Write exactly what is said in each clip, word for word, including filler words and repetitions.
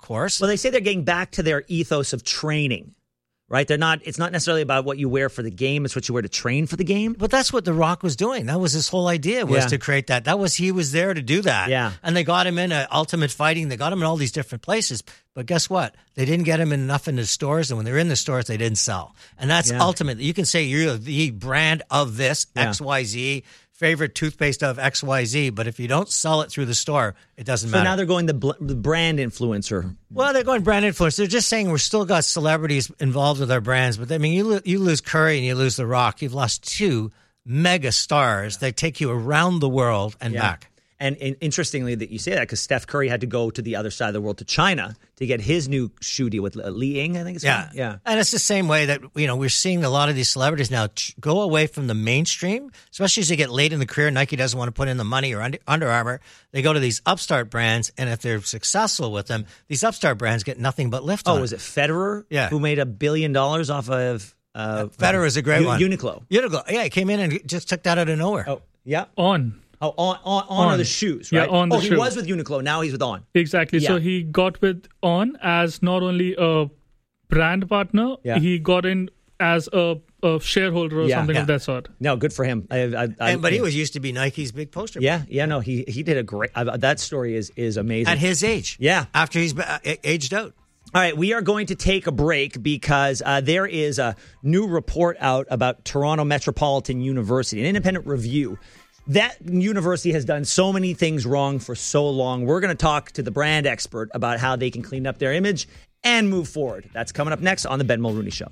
course. Well, they say they're getting back to their ethos of training. Right? They're not, it's not necessarily about what you wear for the game. It's what you wear to train for the game. But that's what The Rock was doing. That was his whole idea, was Yeah. to create that. That was, he was there to do that. Yeah. And they got him in uh, Ultimate Fighting. They got him in all these different places. But guess what? They didn't get him enough in the stores. And when they're in the stores, they didn't sell. And that's Yeah. ultimate. You can say you're the brand of this, Yeah. X Y Z, favorite toothpaste of X Y Z. But if you don't sell it through the store, it doesn't So matter. now they're going the, bl- the brand influencer. Well, they're going brand influence. They're just saying we're still got celebrities involved with our brands. But I mean, you lo- you lose Curry and you lose The Rock. You've lost two mega stars that take you around the world and Yeah. back. And, and interestingly that you say that because Steph Curry had to go to the other side of the world, to China, to get his new shoe deal with Li Ying, I think it's Yeah. called. Yeah. And it's the same way that, you know, we're seeing a lot of these celebrities now ch- go away from the mainstream, especially as they get late in the career. Nike doesn't want to put in the money, or Under, Under Armour. They go to these upstart brands, and if they're successful with them, these upstart brands get nothing but lift on Oh, it. was it Federer? Yeah. Who made a billion dollars off of uh, Federer is a great U- one. Uniqlo. Uniqlo. Yeah, he came in and just took that out of nowhere. Oh, yeah. On. Oh, on, on, on, On. are the shoes, Yeah, right? On the oh, he shoe. was with Uniqlo. Now he's with On. Exactly. So Yeah. he got with On as not only a brand partner, Yeah. he got in as a, a shareholder or Yeah. something Yeah. of that sort. No, good for him. I, I, I, And, but he was used to be Nike's big poster Yeah, yeah, no, he he did a great. Uh, that story is is amazing. at his age. Yeah. After he's uh, aged out. All right, we are going to take a break because uh, there is a new report out about Toronto Metropolitan University, an independent review. That university has done so many things wrong for so long. We're going to talk to the brand expert about how they can clean up their image and move forward. That's coming up next on the Ben Mulrooney Show.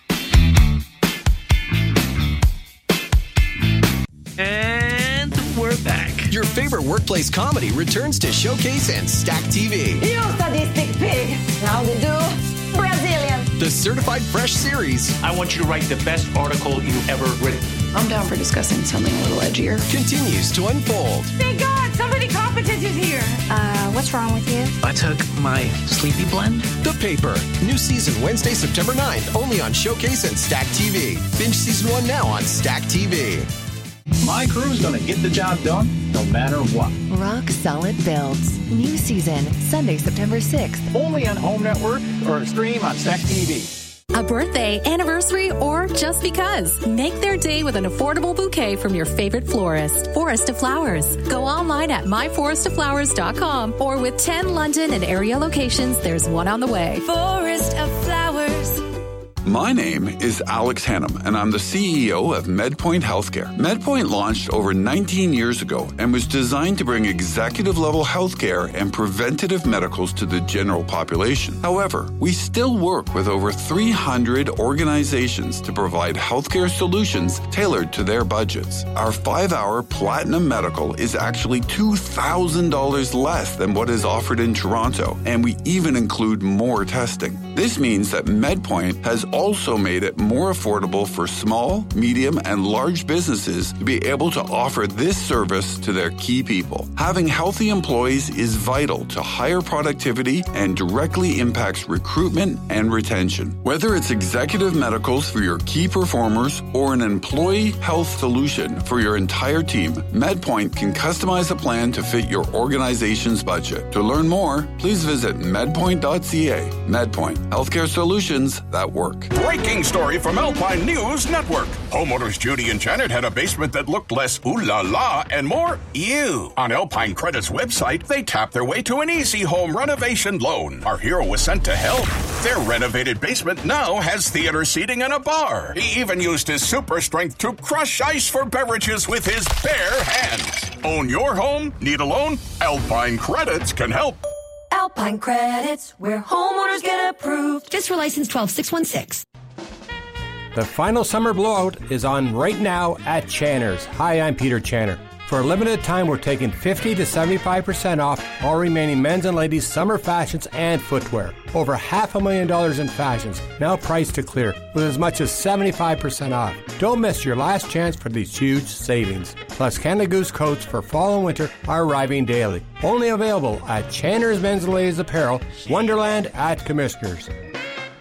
And we're back. Your favorite workplace comedy returns to Showcase and Stack T V. You sadistic pig. How they do? Brazilian. The Certified Fresh series I want you to write the best article you've ever written. I'm down for discussing something a little edgier. continues to unfold. Thank God, somebody competent is here. Uh, what's wrong with you? I took my sleepy blend. The Paper. New season Wednesday, September ninth, only on Showcase and Stack T V. Binge season one now on Stack T V. My crew's gonna get the job done no matter what. Rock Solid Builds. New season, Sunday, September sixth. Only on Home Network or stream on Stack T V. A birthday, anniversary, or just because. Make their day with an affordable bouquet from your favorite florist. Forest of Flowers. Go online at my forest of flowers dot com or with ten London and area locations, there's one on the way. Forest of Flowers. My name is Alex Hannum, and I'm the C E O of MedPoint Healthcare. MedPoint launched over nineteen years ago and was designed to bring executive-level healthcare and preventative medicals to the general population. However, we still work with over three hundred organizations to provide healthcare solutions tailored to their budgets. Our five-hour Platinum Medical is actually two thousand dollars less than what is offered in Toronto, and we even include more testing. This means that MedPoint has also made it more affordable for small, medium, and large businesses to be able to offer this service to their key people. Having healthy employees is vital to higher productivity and directly impacts recruitment and retention. Whether it's executive medicals for your key performers or an employee health solution for your entire team, MedPoint can customize a plan to fit your organization's budget. To learn more, please visit medpoint dot c a. MedPoint, healthcare solutions that work. Breaking story from Alpine News Network. Homeowners Judy and Janet had a basement that looked less ooh la la and more ew. On Alpine Credit's website, they tapped their way to an easy home renovation loan. Our hero was sent to help. Their renovated basement now has theater seating and a bar. He even used his super strength to crush ice for beverages with his bare hands. Own your home? Need a loan? Alpine Credits can help. Alpine Credits, where homeowners get approved. FISRA license twelve six one six. The final summer blowout is on right now at Channer's. Hi, I'm Peter Channer. For a limited time, we're taking fifty to seventy-five percent off all remaining men's and ladies' summer fashions and footwear. Over half a million dollars in fashions, now priced to clear, with as much as seventy-five percent off. Don't miss your last chance for these huge savings. Plus, Canada Goose coats for fall and winter are arriving daily. Only available at Channer's Men's and Ladies Apparel, Wonderland at Commissioners.